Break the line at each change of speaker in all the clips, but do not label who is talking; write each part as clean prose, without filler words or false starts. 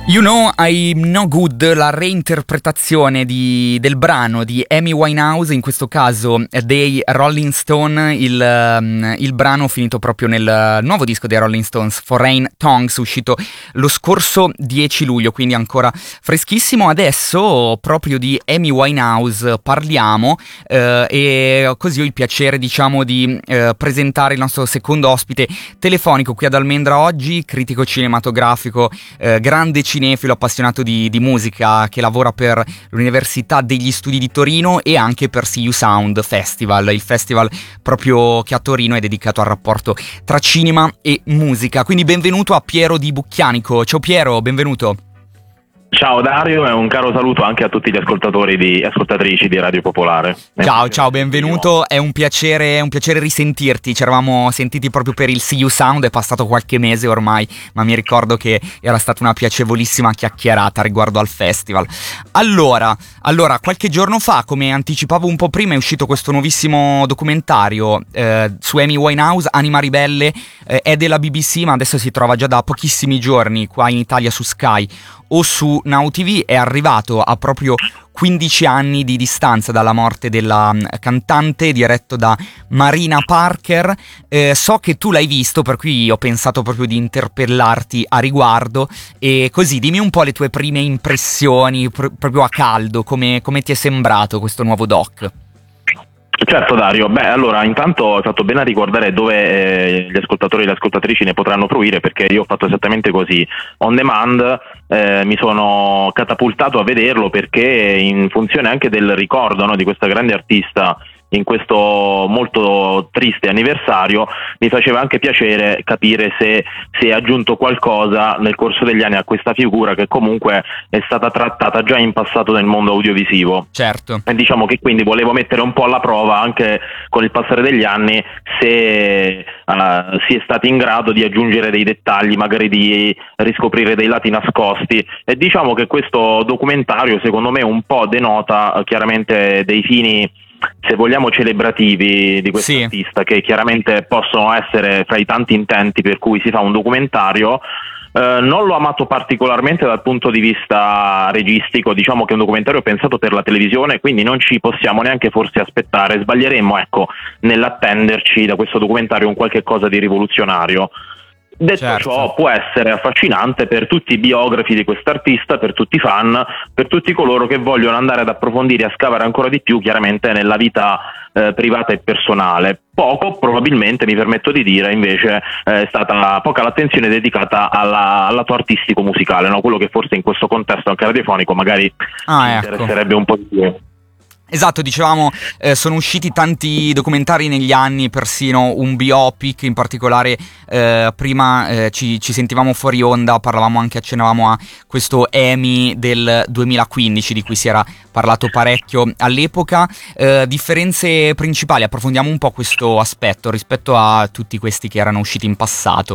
You Know I'm No Good, la reinterpretazione del brano di Amy Winehouse, in questo caso dei Rolling Stone, il brano finito proprio nel nuovo disco dei Rolling Stones, Foreign Tongues, uscito lo scorso 10 luglio, quindi ancora freschissimo. Adesso proprio di Amy Winehouse parliamo e così ho il piacere, diciamo, di presentare il nostro secondo ospite telefonico qui ad Almendra oggi, critico cinematografico, grande cinefilo appassionato di musica, che lavora per l'Università degli Studi di Torino e anche per See You Sound Festival, il festival proprio che a Torino è dedicato al rapporto tra cinema e musica. Quindi benvenuto a Piero Di Bucchianico. Ciao Piero, benvenuto.
Ciao Dario e un caro saluto anche a tutti gli ascoltatori e ascoltatrici di Radio Popolare.
Ciao, benvenuto, è un piacere risentirti. Ci eravamo sentiti proprio per il See You Sound, è passato qualche mese ormai, ma mi ricordo che era stata una piacevolissima chiacchierata riguardo al festival. Allora, qualche giorno fa, come anticipavo un po' prima, è uscito questo nuovissimo documentario su Amy Winehouse, Anima Ribelle, è della BBC, ma adesso si trova già da pochissimi giorni qua in Italia su Sky o su Now TV. È arrivato a proprio 15 anni di distanza dalla morte della cantante, diretto da Marina Parker. So che tu l'hai visto, per cui ho pensato proprio di interpellarti a riguardo, e così dimmi un po' le tue prime impressioni, proprio a caldo, come ti è sembrato questo nuovo doc?
Certo Dario, allora intanto hai fatto bene a ricordare dove gli ascoltatori e le ascoltatrici ne potranno fruire, perché io ho fatto esattamente così, on demand, mi sono catapultato a vederlo perché in funzione anche del ricordo, no, di questa grande artista in questo molto triste anniversario, mi faceva anche piacere capire se si è aggiunto qualcosa nel corso degli anni a questa figura che comunque è stata trattata già in passato nel mondo audiovisivo.
Certo.
E diciamo che quindi volevo mettere un po' alla prova anche con il passare degli anni se si è stati in grado di aggiungere dei dettagli, magari di riscoprire dei lati nascosti, e diciamo che questo documentario secondo me un po' denota chiaramente dei fini, se vogliamo, celebrativi di questo artista, che chiaramente possono essere fra i tanti intenti per cui si fa un documentario. Non l'ho amato particolarmente dal punto di vista registico, diciamo che è un documentario pensato per la televisione, quindi non ci possiamo neanche forse aspettare, sbaglieremmo nell'attenderci da questo documentario un qualche cosa di rivoluzionario. Detto ciò, può essere affascinante per tutti i biografi di quest'artista, per tutti i fan, per tutti coloro che vogliono andare ad approfondire e a scavare ancora di più chiaramente nella vita privata e personale. Poco, probabilmente, mi permetto di dire, invece è stata poca l'attenzione dedicata al lato artistico musicale, no? Quello che forse in questo contesto anche radiofonico magari interesserebbe un po' di più.
Esatto, dicevamo, sono usciti tanti documentari negli anni, persino un biopic, in particolare prima ci sentivamo fuori onda, accennavamo a questo Emmy del 2015 di cui si era parlato parecchio all'epoca. Differenze principali, approfondiamo un po' questo aspetto rispetto a tutti questi che erano usciti in passato.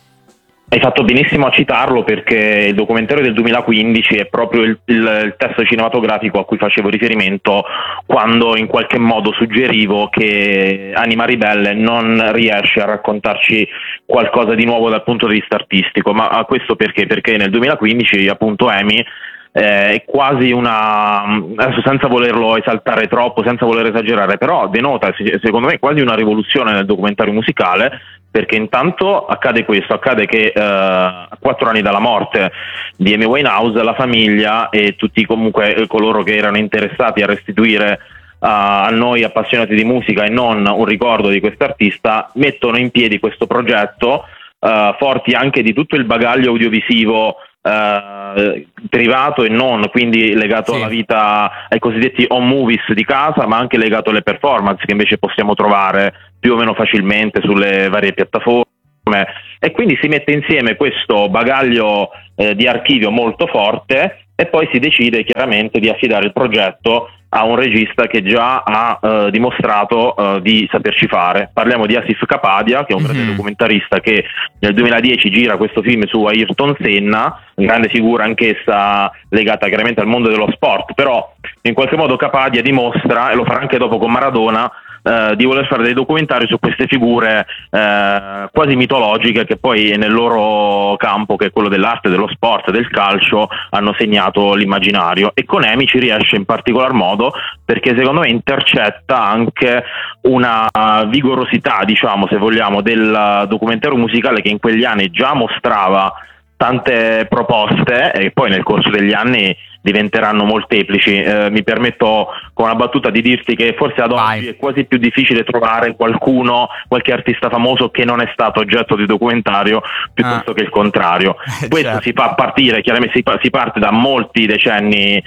Hai fatto benissimo a citarlo, perché il documentario del 2015 è proprio il testo cinematografico a cui facevo riferimento quando in qualche modo suggerivo che Anima Ribelle non riesce a raccontarci qualcosa di nuovo dal punto di vista artistico. Ma questo perché? Perché nel 2015 appunto Amy è quasi adesso senza volerlo esaltare troppo, senza voler esagerare, però denota secondo me quasi una rivoluzione nel documentario musicale, perché intanto accade che a 4 anni dalla morte di Amy Winehouse la famiglia e tutti comunque coloro che erano interessati a restituire a noi appassionati di musica e non un ricordo di quest'artista mettono in piedi questo progetto, forti anche di tutto il bagaglio audiovisivo privato e non, quindi legato alla vita, ai cosiddetti home movies di casa, ma anche legato alle performance che invece possiamo trovare più o meno facilmente sulle varie piattaforme, e quindi si mette insieme questo bagaglio di archivio molto forte, e poi si decide chiaramente di affidare il progetto a un regista che già ha dimostrato di saperci fare. Parliamo di Asif Kapadia, che è un grande documentarista che nel 2010 gira questo film su Ayrton Senna, grande figura anch'essa legata chiaramente al mondo dello sport, però in qualche modo Kapadia dimostra, e lo farà anche dopo con Maradona, di voler fare dei documentari su queste figure quasi mitologiche che poi nel loro campo, che è quello dell'arte, dello sport, del calcio, hanno segnato l'immaginario. E con Amy ci riesce in particolar modo perché secondo me intercetta anche una vigorosità, diciamo, se vogliamo, del documentario musicale che in quegli anni già mostrava tante proposte e poi nel corso degli anni diventeranno molteplici. Mi permetto con una battuta di dirti che forse ad oggi è quasi più difficile trovare qualche artista famoso che non è stato oggetto di documentario piuttosto che il contrario. Questo si fa partire, chiaramente si parte da molti decenni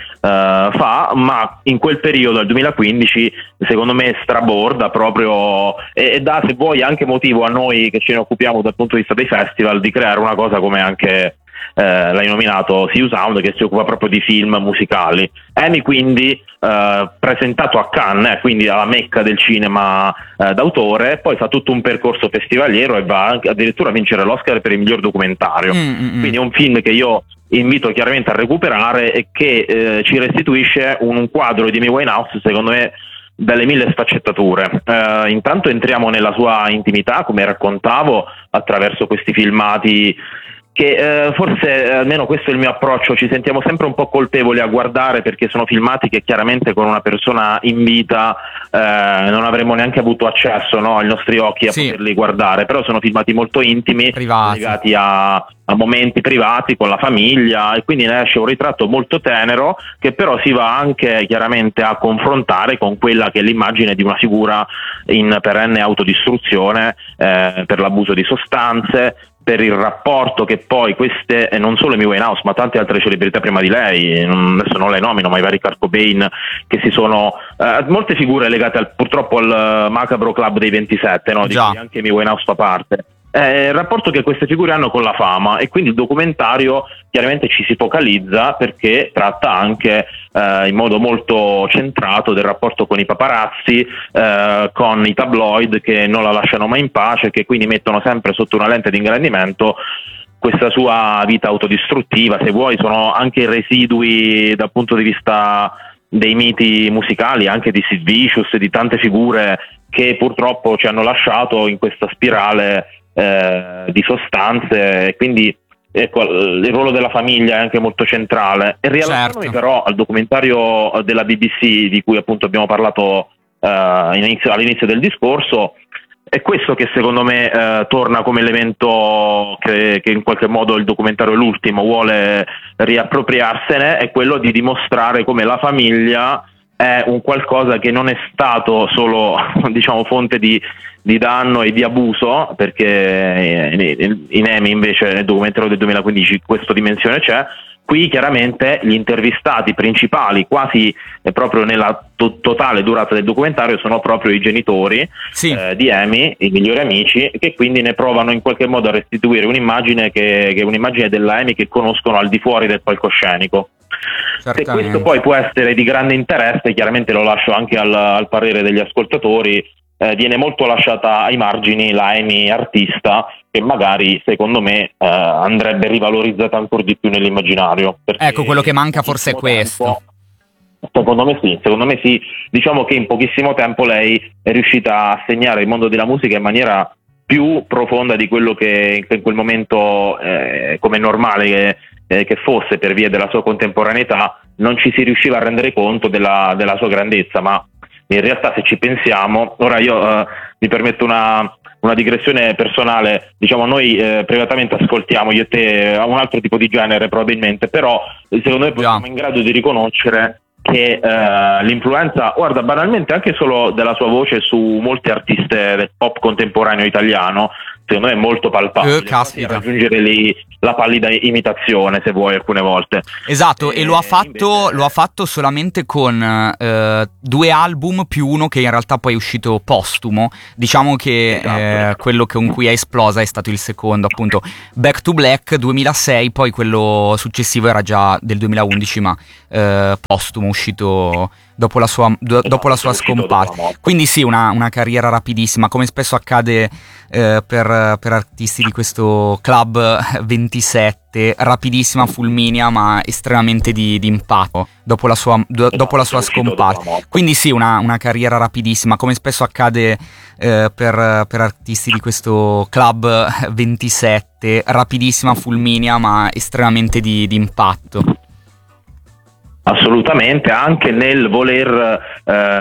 fa, ma in quel periodo, nel 2015, secondo me straborda proprio e dà, se vuoi, anche motivo a noi che ce ne occupiamo dal punto di vista dei festival di creare una cosa come anche l'hai nominato See You Sound, che si occupa proprio di film musicali. Amy quindi presentato a Cannes, quindi alla mecca del cinema d'autore, poi fa tutto un percorso festivaliero e va addirittura a vincere l'Oscar per il miglior documentario. Quindi è un film che io invito chiaramente a recuperare e che ci restituisce un quadro di Amy Winehouse, secondo me, dalle mille sfaccettature. Intanto entriamo nella sua intimità, come raccontavo, attraverso questi filmati che forse, almeno questo è il mio approccio, ci sentiamo sempre un po' colpevoli a guardare perché sono filmati che chiaramente con una persona in vita non avremmo neanche avuto accesso, no, ai nostri occhi a poterli guardare, però sono filmati molto intimi, legati a momenti privati con la famiglia, e quindi ne esce un ritratto molto tenero che però si va anche chiaramente a confrontare con quella che è l'immagine di una figura in perenne autodistruzione per l'abuso di sostanze, per il rapporto che poi queste, e non solo Amy Winehouse ma tante altre celebrità prima di lei, adesso non le nomino, ma i vari Kurt Cobain, che si sono molte figure legate purtroppo al macabro club dei 27, no? Di cui anche Amy Winehouse fa parte. Il rapporto che queste figure hanno con la fama, e quindi il documentario chiaramente ci si focalizza perché tratta anche in modo molto centrato del rapporto con i paparazzi, con i tabloid che non la lasciano mai in pace, che quindi mettono sempre sotto una lente di ingrandimento questa sua vita autodistruttiva. Se vuoi, sono anche residui dal punto di vista dei miti musicali, anche di Sid Vicious e di tante figure che purtroppo ci hanno lasciato in questa spirale di sostanze. Quindi ecco, il ruolo della famiglia è anche molto centrale. E riallacciandomi però al documentario della BBC di cui appunto abbiamo parlato all'inizio del discorso, è questo che secondo me torna come elemento che in qualche modo il documentario, l'ultimo, vuole riappropriarsene, è quello di dimostrare come la famiglia è un qualcosa che non è stato solo, diciamo, fonte di danno e di abuso, perché in Amy invece nel documentario del 2015 questa dimensione c'è. Qui chiaramente gli intervistati principali, quasi proprio nella totale durata del documentario, sono proprio i genitori di Amy, i migliori amici, che quindi ne provano in qualche modo a restituire un'immagine che è un'immagine della Amy che conoscono al di fuori del palcoscenico. Se questo poi può essere di grande interesse, chiaramente lo lascio anche al parere degli ascoltatori, viene molto lasciata ai margini la Amy artista, che magari secondo me andrebbe rivalorizzata ancora di più nell'immaginario.
Ecco, quello che manca forse è questo.
Secondo me sì, diciamo che in pochissimo tempo lei è riuscita a segnare il mondo della musica in maniera più profonda di quello che in quel momento, come è normale che fosse, per via della sua contemporaneità, non ci si riusciva a rendere conto della sua grandezza. Ma in realtà, se ci pensiamo, ora io mi permetto una digressione personale, diciamo, noi privatamente ascoltiamo, io e te, a un altro tipo di genere probabilmente, però secondo me siamo in grado di riconoscere che l'influenza, guarda, banalmente anche solo della sua voce su molte artiste del pop contemporaneo italiano, secondo me è molto palpabile, raggiungere lì la pallida imitazione, se vuoi, alcune volte.
Esatto, e lo ha fatto solamente con 2 album più uno che in realtà poi è uscito postumo. Diciamo che quello con cui è esplosa è stato il secondo, appunto Back to Black 2006, poi quello successivo era già del 2011 ma postumo, uscito dopo la sua scomparsa. Quindi sì, una carriera rapidissima, come spesso accade per artisti di questo Club 27, rapidissima, fulminea, ma estremamente di impatto dopo la sua scomparsa. Quindi sì, una carriera rapidissima, come spesso accade per artisti di questo Club 27, rapidissima, fulminea, ma estremamente di impatto.
Assolutamente, anche nel voler